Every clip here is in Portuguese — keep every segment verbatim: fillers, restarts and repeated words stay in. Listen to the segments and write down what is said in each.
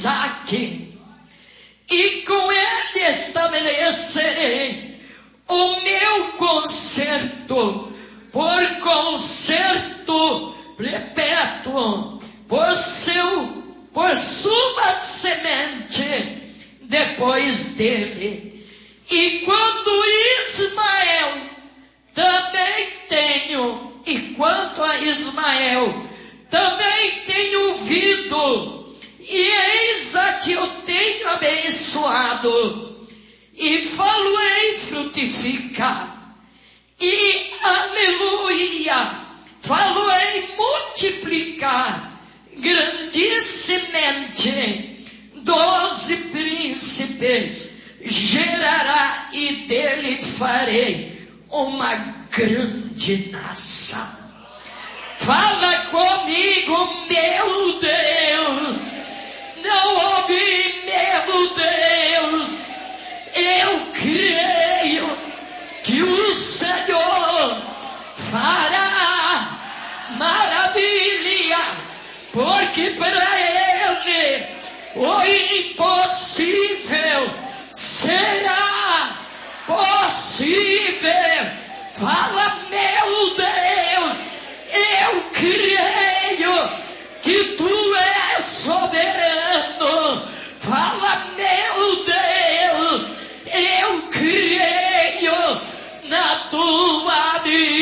Isaque, e com ele estabelecerei o meu concerto, por concerto perpétuo, por seu, por sua semente depois dele. E quando Ismael também tenho, e quanto a Ismael também tenho ouvido, e eis a que eu tenho abençoado, e falo-ei frutificar, e aleluia, falo-ei multiplicar grandicemente, doze príncipes gerará, e dele farei uma grande nação. Fala comigo, meu Deus. Não ouvi, meu Deus. Eu creio que o Senhor fará maravilha, porque para Ele o impossível será possível. Fala, meu Deus, eu creio que Tu és soberano. Fala, meu Deus, eu creio na Tua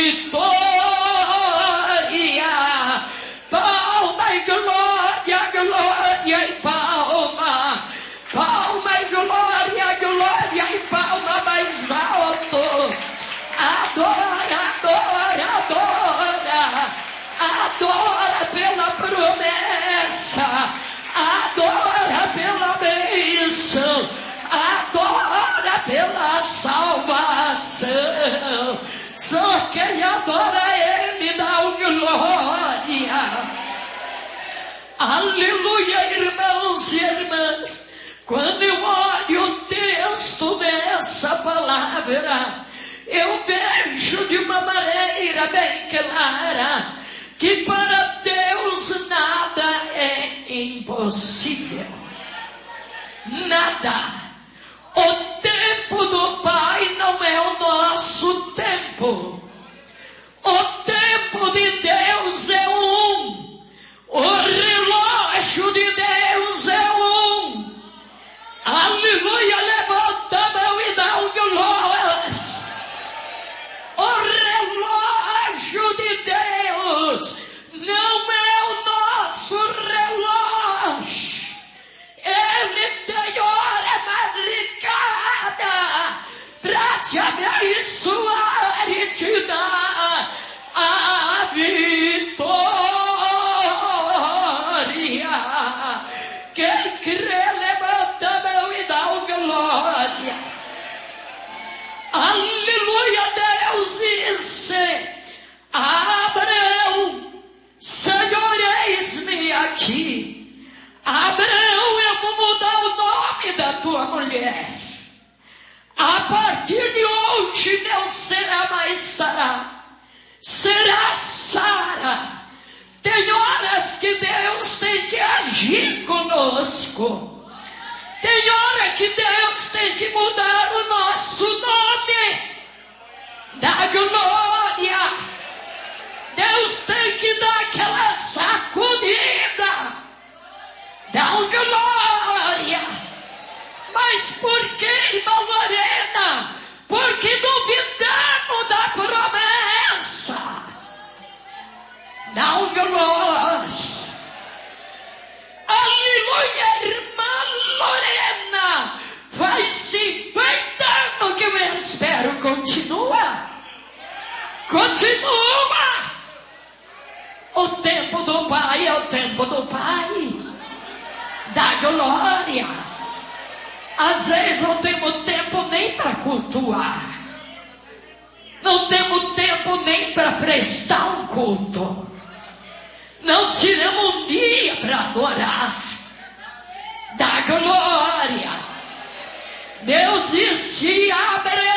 vitória. Palma e glória, glória e palma. Palma e glória, glória e palma mais alto. Adora, adora, adora. Adora pela promessa. Adora pela bênção. Adora pela salvação. Só quem adora Ele dá glória. Aleluia, irmãos e irmãs. Quando eu olho o texto dessa palavra, eu vejo de uma maneira bem clara que para Deus nada é impossível. Nada. O tempo do Pai não é o nosso tempo. O tempo de Deus é um. O relógio de Deus é um. Aleluia, levanta a mão e dá um glória. O relógio de Deus não é o nosso relógio. Ele tem hora marcada para te abençoar e te dar a vitória. Quem crê, levanta a mão e dá o glória. Aleluia, Deus disse a Abraão: Senhor, eis-me aqui. Abraão, eu vou mudar o nome da tua mulher. A partir de hoje não será mais Sara, será Sara. Tem horas que Deus tem que agir conosco. Tem hora que Deus tem que mudar o nosso nome da glória. Deus tem que dar aquela sacudida da glória. Mas por que, irmã Lorena? Porque duvidamos da promessa. Dá glória. Aleluia, irmã Lorena. Faz cinquenta anos que eu espero. Continua. Continua. O tempo do Pai é o tempo do Pai. Da glória. Às vezes não temos tempo nem para cultuar. Não temos tempo nem para prestar um culto. Não tiramos um dia para adorar. Da glória. Deus disse: abre